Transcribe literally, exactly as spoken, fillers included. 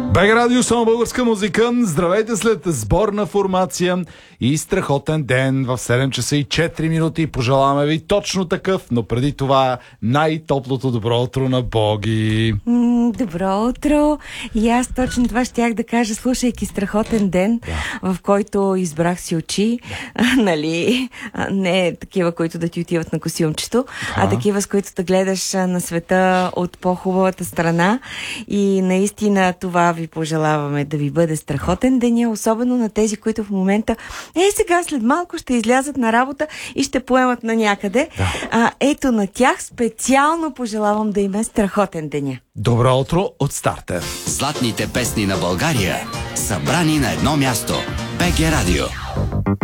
БГ Радио, само българска музика. Здравейте след сборна формация и страхотен ден в седем часа и четири минути. Пожелаваме ви точно такъв, но преди това най-топлото добро утро на Боги. М, добро утро. И аз точно това щях да кажа, слушайки страхотен ден, да. В който избрах си очи, да. Нали, не такива, които да ти отиват на косюмчето, а, а такива, с които да гледаш на света от по-хубавата страна. И наистина това ви пожелаваме, да ви бъде страхотен деня, особено на тези, които в момента е сега след малко ще излязат на работа и ще поемат на някъде. Да. А, ето на тях специално пожелавам да им е страхотен деня. Добро утро от старта. Златните песни на България, събрани на едно място. БГ Радио.